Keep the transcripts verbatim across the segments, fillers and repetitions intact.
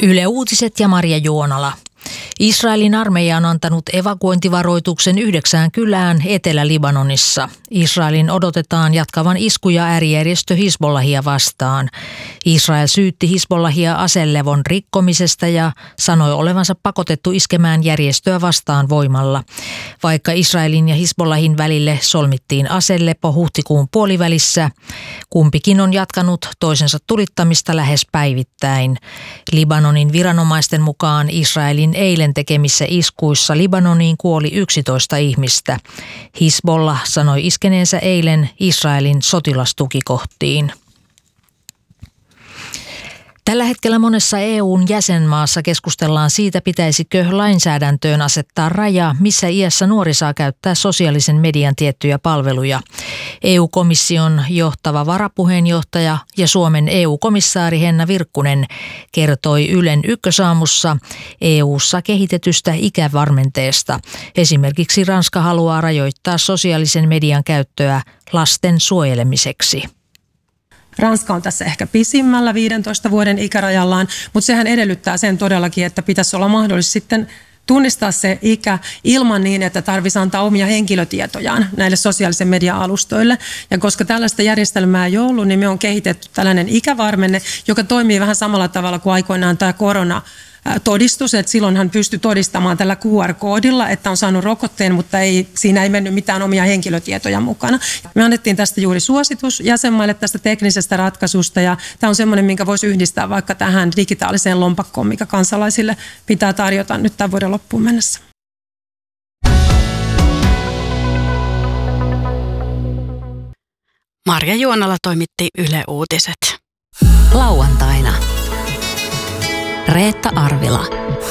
Yle Uutiset ja Marja Juonala. Israelin armeija on antanut evakuointivaroituksen yhdeksään kylään Etelä-Libanonissa. Israelin odotetaan jatkavan iskuja äärijärjestö Hizbollahia vastaan. Israel syytti Hizbollahia aselevon rikkomisesta ja sanoi olevansa pakotettu iskemään järjestöä vastaan voimalla. Vaikka Israelin ja Hizbollahin välille solmittiin aselepo huhtikuun puolivälissä, kumpikin on jatkanut toisensa tulittamista lähes päivittäin. Libanonin viranomaisten mukaan Israelin eilen tekemissä iskuissa Libanoniin kuoli yksitoista ihmistä. Hizbollah sanoi iskeneensä eilen Israelin sotilastukikohtiin. Tällä hetkellä monessa E U:n jäsenmaassa keskustellaan siitä, pitäisikö lainsäädäntöön asettaa raja, missä iässä nuori saa käyttää sosiaalisen median tiettyjä palveluja. E U-komission johtava varapuheenjohtaja ja Suomen E U-komissaari Henna Virkkunen kertoi Ylen Ykkösaamussa E U:ssa kehitetystä ikävarmenteesta. Esimerkiksi Ranska haluaa rajoittaa sosiaalisen median käyttöä lasten suojelemiseksi. Ranska on tässä ehkä pisimmällä viidentoista vuoden ikärajallaan, mutta sehän edellyttää sen todellakin, että pitäisi olla mahdollista sitten tunnistaa se ikä ilman niin, että tarvitsisi antaa omia henkilötietojaan näille sosiaalisen median alustoille. Ja koska tällaista järjestelmää ei ollut, niin me on kehitetty tällainen ikävarmenne, joka toimii vähän samalla tavalla kuin aikoinaan tämä korona. Todistus, että silloin hän pystyi todistamaan tällä Q R-koodilla, että on saanut rokotteen, mutta ei, siinä ei mennyt mitään omia henkilötietoja mukana. Me annettiin tästä juuri suositus jäsenmaille tästä teknisestä ratkaisusta ja tämä on semmoinen, minkä voisi yhdistää vaikka tähän digitaaliseen lompakkoon, mikä kansalaisille pitää tarjota nyt tämän vuoden loppuun mennessä. Marja Juonala toimitti Yle Uutiset. Lauantaina. Reetta Arvila.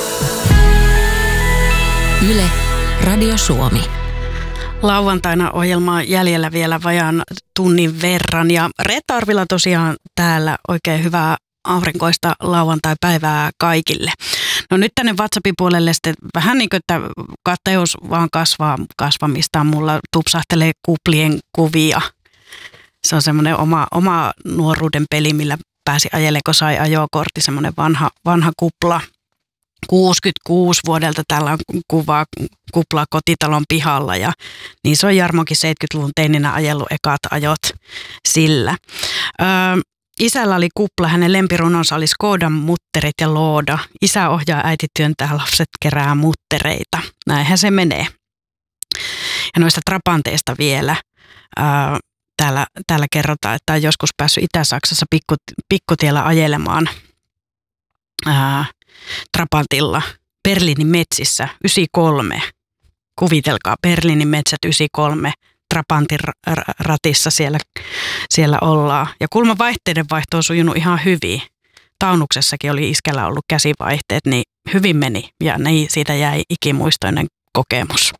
Yle, Radio Suomi. Lauantaina ohjelmaa jäljellä vielä vajaan tunnin verran ja Reetta Arvila tosiaan täällä. Oikein hyvää aurinkoista lauantai-päivää kaikille. No nyt tänne WhatsAppin puolelle sitten vähän niin kuin, että kateus vaan kasvaa kasvamistaan. Mulla tupsahtelee kuplien kuvia. Se on semmoinen oma, oma nuoruuden peli, millä pääsi ajelemaan, kun sai ajokortti, semmoinen vanha, vanha kupla. kuusikymmentäkuusi vuodelta täällä on kuvaa kuplaa kotitalon pihalla ja niin se on Jarmokin seitsemänkymmentäluvun teininä ajellut ekat ajot sillä. Öö, isällä oli kupla, hänen lempirunonsa oli Skodan mutterit ja looda. Isä ohjaa, äiti työntää, lapset kerää muttereita. Näinhän se menee. Ja noista trapanteista vielä. Öö, Täällä, täällä kerrotaan, että on joskus päässyt Itä-Saksassa pikku, pikkutiellä ajelemaan ää, Trapantilla Berliinin metsissä yhdeksänkymmentäkolme. Kuvitelkaa, Berliinin metsät yhdeksänkymmentäkolme, Trapantin ratissa siellä, siellä ollaan. Ja kulma vaihteiden vaihto on sujunut ihan hyvin. Taunuksessakin oli iskellä ollut käsivaihteet, niin hyvin meni ja niin siitä jäi ikimuistoinen kokemus.